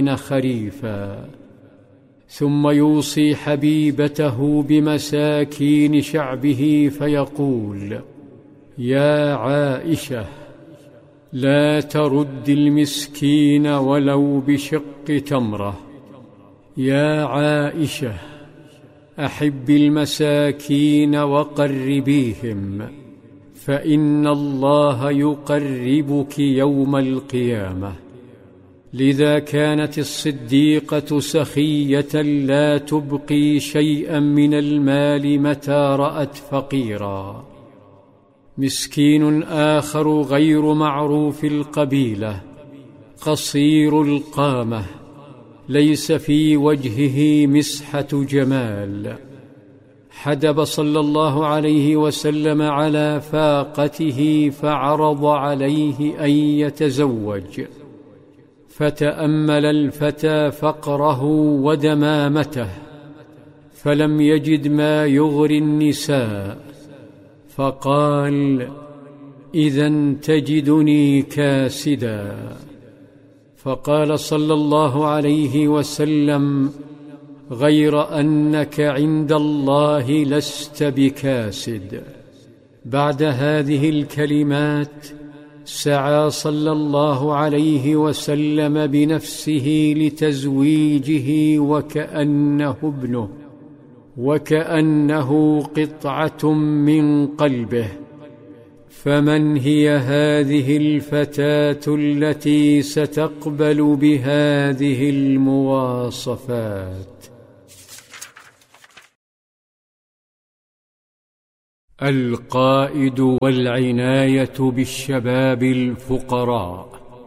خريفا، ثم يوصي حبيبته بمساكين شعبه فيقول: يا عائشة، لا ترد المسكين ولو بشق تمرة. يا عائشة، أحب المساكين وقربيهم، فإن الله يقربك يوم القيامة. لذا كانت الصديقة سخية لا تبقي شيئا من المال متى رأت فقيرا. مسكين آخر غير معروف القبيلة، قصير القامة، ليس في وجهه مسحة جمال، حدب صلى الله عليه وسلم على فاقته فعرض عليه أن يتزوج، فتأمل الفتى فقره ودمامته فلم يجد ما يغري النساء، فقال: إذن تجدني كاسدا. فقال صلى الله عليه وسلم: غير أنك عند الله لست بكاسد. بعد هذه الكلمات سعى صلى الله عليه وسلم بنفسه لتزويجه وكأنه ابنه، وكأنه قطعة من قلبه. فمن هي هذه الفتاة التي ستقبل بهذه المواصفات؟ القائد والعناية بالشباب الفقراء.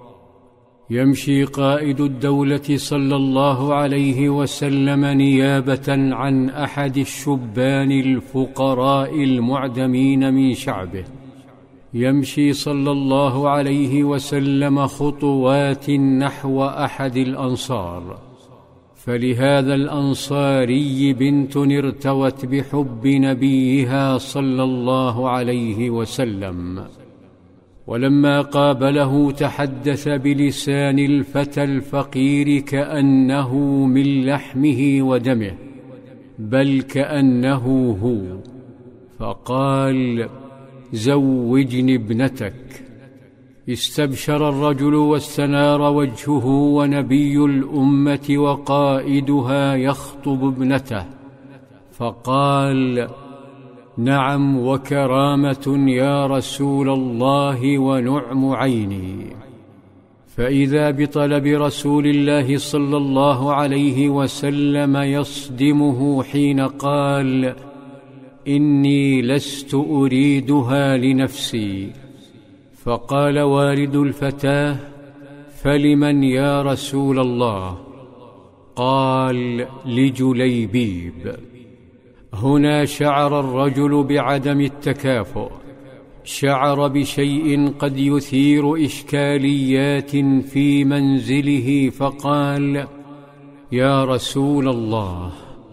يمشي قائد الدولة صلى الله عليه وسلم نيابة عن أحد الشبان الفقراء المعدمين من شعبه. يمشي صلى الله عليه وسلم خطوات نحو أحد الأنصار، فلهذا الأنصاري بنت ارتوت بحب نبيها صلى الله عليه وسلم، ولما قابله تحدث بلسان الفتى الفقير كأنه من لحمه ودمه، بل كأنه هو، فقال: زوجني ابنتك. استبشر الرجل واستنار وجهه ونبي الأمة وقائدها يخطب ابنته، فقال: نعم وكرامة يا رسول الله ونعم عيني. فإذا بطلب رسول الله صلى الله عليه وسلم يصدمه حين قال: إني لست أريدها لنفسي. فقال والد الفتاة: فلمن يا رسول الله؟ قال: لجليبيب. هنا شعر الرجل بعدم التكافؤ، شعر بشيء قد يثير إشكاليات في منزله، فقال: يا رسول الله،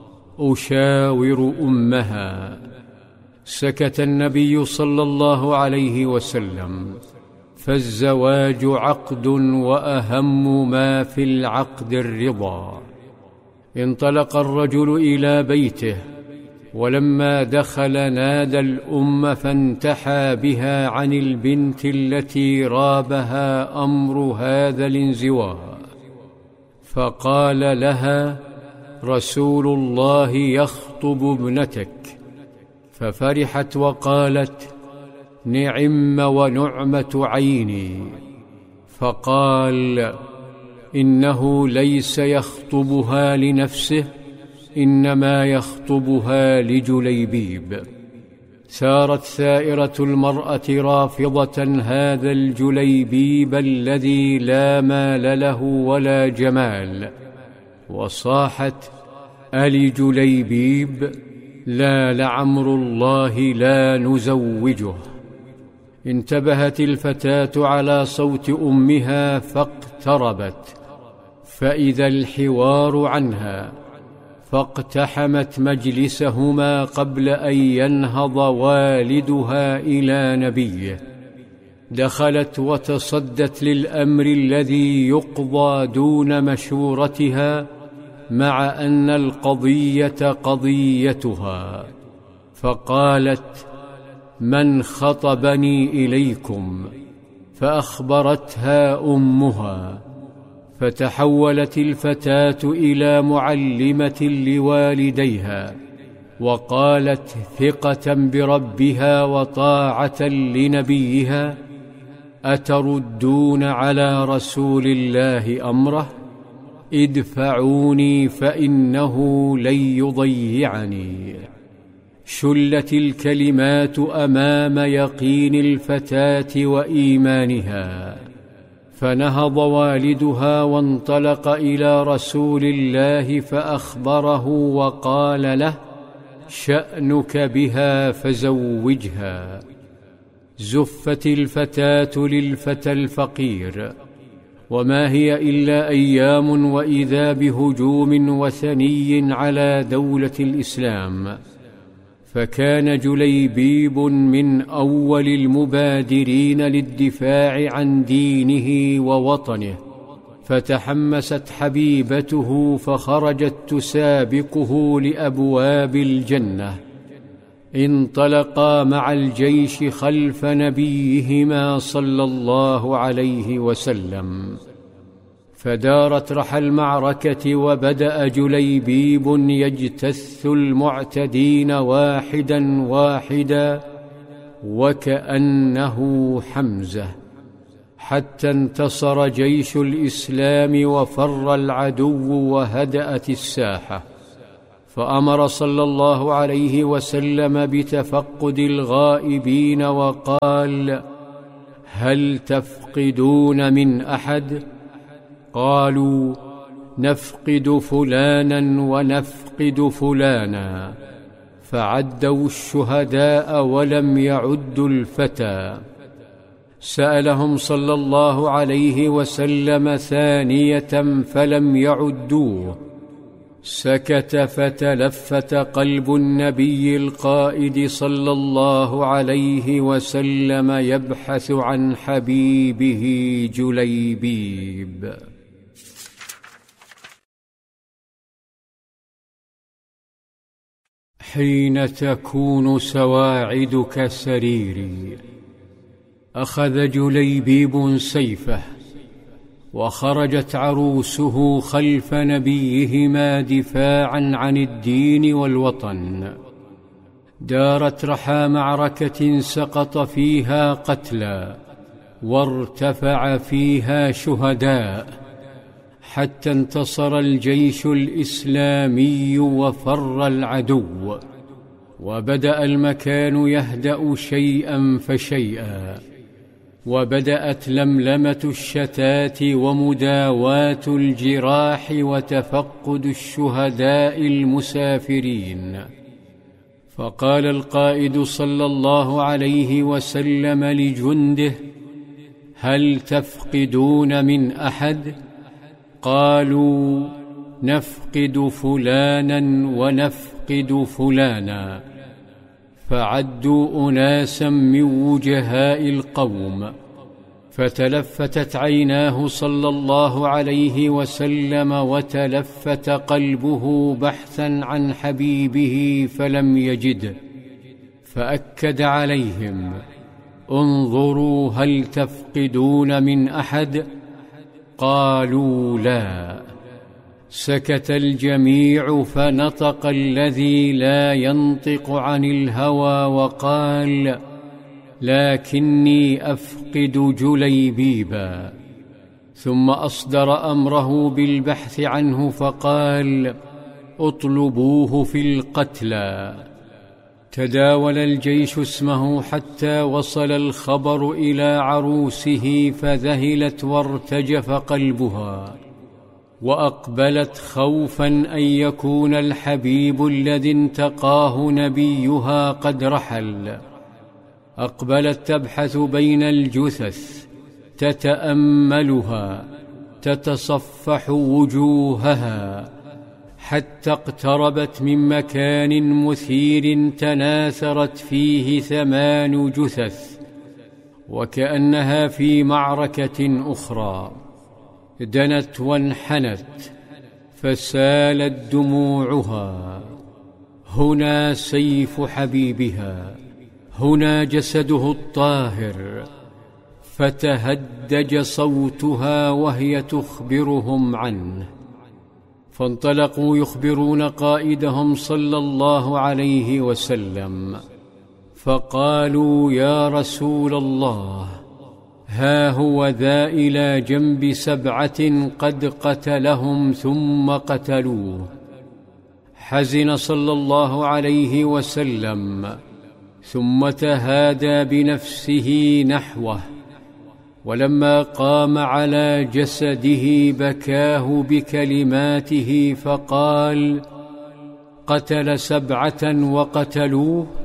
أشاور أمها. سكت النبي صلى الله عليه وسلم، فالزواج عقد، وأهم ما في العقد الرضا. انطلق الرجل إلى بيته، ولما دخل نادى الأم فانتحى بها عن البنت التي رابها أمر هذا الانزواء، فقال لها: رسول الله يخطب ابنتك. ففرحت وقالت: نعم ونعمة عيني. فقال: إنه ليس يخطبها لنفسه، إنما يخطبها لجليبيب. سارت ثائرة المرأة رافضة هذا الجليبيب الذي لا مال له ولا جمال، وصاحت: ألجليبيب؟ لا لعمر الله لا نزوجه. انتبهت الفتاة على صوت أمها فاقتربت، فإذا الحوار عنها، فاقتحمت مجلسهما قبل أن ينهض والدها إلى نبيه. دخلت وتصدت للأمر الذي يقضى دون مشورتها، مع أن القضية قضيتها، فقالت: من خطبني إليكم؟ فأخبرتها أمها، فتحولت الفتاة إلى معلمة لوالديها، وقالت ثقة بربها وطاعة لنبيها: أتردون على رسول الله أمره؟ ادفعوني فإنه لن يضيعني. شلت الكلمات أمام يقين الفتاة وإيمانها، فنهض والدها وانطلق إلى رسول الله فأخبره وقال له: شأنك بها فزوجها. زفت الفتاة للفتى الفقير، وما هي إلا أيام وإذا بهجوم وثني على دولة الإسلام، فكان جليبيب من أول المبادرين للدفاع عن دينه ووطنه، فتحمست حبيبته فخرجت تسابقه لأبواب الجنة. انطلقا مع الجيش خلف نبيهما صلى الله عليه وسلم، فدارت رحى المعركة، وبدأ جليبيب يجتث المعتدين واحدا واحدا وكأنه حمزة، حتى انتصر جيش الإسلام وفر العدو وهدأت الساحة. فأمر صلى الله عليه وسلم بتفقد الغائبين وقال: هل تفقدون من أحد؟ قالوا: نفقد فلانا ونفقد فلانا، فعدوا الشهداء ولم يعدوا الفتى. سألهم صلى الله عليه وسلم ثانية فلم يعدوه، سكت، فتلفت قلب النبي القائد صلى الله عليه وسلم يبحث عن حبيبه جليبيب. حين تكون سواعدك سريري، أخذ جليبيب سيفه، وخرجت عروسه خلف نبيهما دفاعا عن الدين والوطن. دارت رحى معركة سقط فيها قتلى وارتفع فيها شهداء، حتى انتصر الجيش الإسلامي وفر العدو، وبدأ المكان يهدأ شيئا فشيئا، وبدأت لملمة الشتات ومداواة الجراح وتفقد الشهداء المسافرين. فقال القائد صلى الله عليه وسلم لجنده: هل تفقدون من أحد؟ قالوا: نفقد فلانا ونفقد فلانا، فعدوا أناسا من وجهاء القوم، فتلفتت عيناه صلى الله عليه وسلم وتلفت قلبه بحثا عن حبيبه فلم يجده، فأكد عليهم: انظروا هل تفقدون من أحد؟ قالوا: لا. سكت الجميع، فنطق الذي لا ينطق عن الهوى وقال: لكني أفقد جليبيبا. ثم أصدر أمره بالبحث عنه فقال: اطلبوه في القتلى. تداول الجيش اسمه حتى وصل الخبر إلى عروسه، فذهلت وارتجف قلبها، وأقبلت خوفا أن يكون الحبيب الذي انتقاه نبيها قد رحل. أقبلت تبحث بين الجثث، تتأملها، تتصفح وجوهها، حتى اقتربت من مكان مثير تناثرت فيه 8 جثث، وكأنها في معركة أخرى، دنت وانحنت فسالت دموعها. هنا سيف حبيبها، هنا جسده الطاهر، فتهدج صوتها وهي تخبرهم عنه. فانطلقوا يخبرون قائدهم صلى الله عليه وسلم، فقالوا: يا رسول الله، ها هو ذا إلى جنب 7 قد قتلهم ثم قتلوه. حزن صلى الله عليه وسلم، ثم تهادى بنفسه نحوه، ولما قام على جسده بكاه بكلماته فقال: قتل 7 وقتلوه.